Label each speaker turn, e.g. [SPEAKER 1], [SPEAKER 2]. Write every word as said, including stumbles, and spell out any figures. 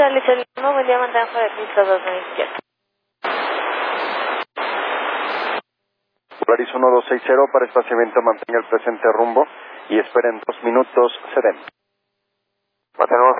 [SPEAKER 1] Charlie, Charlie uno, buen día, mantengan por el piso dos nueve izquierda.
[SPEAKER 2] Polaris uno dos seis cero para espaciamiento, mantenga el presente rumbo y esperen dos minutos, C D M.
[SPEAKER 3] Mantenemos